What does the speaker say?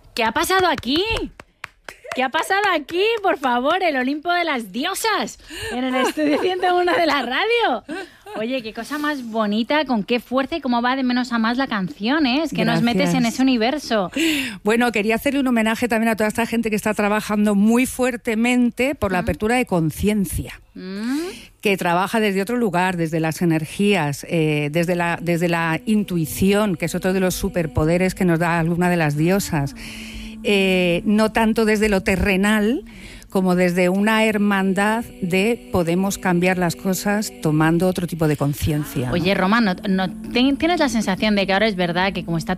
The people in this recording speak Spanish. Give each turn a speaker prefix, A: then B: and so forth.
A: ¿Qué ha pasado aquí? ¿Qué ha pasado aquí? Por favor, el Olimpo de las diosas en el estudio 101 de la radio. Oye, qué cosa más bonita, con qué fuerza y cómo va de menos a más la canción, ¿eh? Es que
B: Gracias.
A: nos metes en ese universo.
B: Bueno, quería hacerle un homenaje también a toda esta gente que está trabajando muy fuertemente por la apertura de conciencia. Que trabaja desde otro lugar, desde las energías, desde la intuición, que es otro de los superpoderes que nos da alguna de las diosas. No tanto desde lo terrenal, como desde una hermandad de podemos cambiar las cosas tomando otro tipo de conciencia, ¿no?
A: Oye, Roma, ¿tienes la sensación de que ahora es verdad que como está